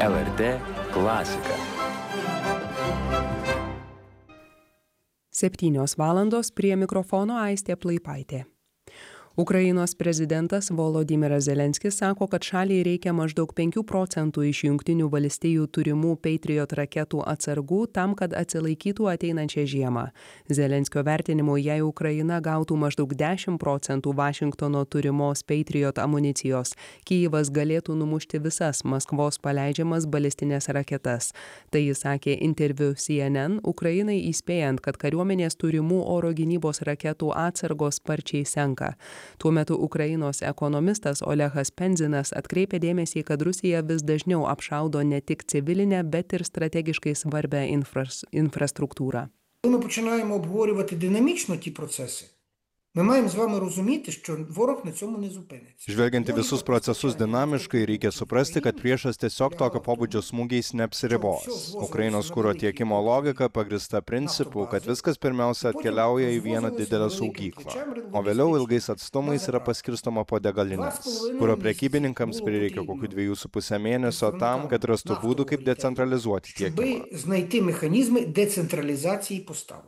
LRT klasika. 7 valandos prie mikrofono Aistė Plaipaitė. Ukrainos prezidentas Volodymyras Zelenskis sako, kad šaliai reikia maždaug 5% iš Jungtinių valstijų turimų Patriot raketų atsargų tam, kad atsilaikytų ateinančią žiemą. Zelenskio vertinimu, jei Ukraina gautų maždaug 10% Vašingtono turimos Patriot amunicijos, Kijivas galėtų numušti visas Maskvos paleidžiamas balistinės raketas. Tai jis sakė interviu CNN, Ukrainai įspėjant, kad kariuomenės turimų oro gynybos raketų atsargos sparčiai senka. Tuo metu Ukrainos ekonomistas Olehas Penzinas atkreipė dėmesį, kad Rusija vis dažniau apšaudo ne tik civilinę, bet ir strategiškai svarbią infrastruktūrą. Коли ми починаємо обговорювати динамічно ті процеси, ми маємо з вами розуміти, що ворог на цьому не зупиниться. Žvelgiant į visus procesus dinamiškai, reikia suprasti, kad priešas tiesiog tokio pobūdžio smūgiais neapsiribos. Ukrainos kuro tiekimo logika pagrįsta principu, kad viskas pirmiausia atkeliauja į vieną didelę saugyklą, o vėliau ilgais atstumais yra paskirstoma po degalines. Kuro prekybininkams prireikia kokių 2,5 mėnesio tam, kad rastų būdų, kaip decentralizuoti tiekimą. Знайти механізми децентралізації поставок.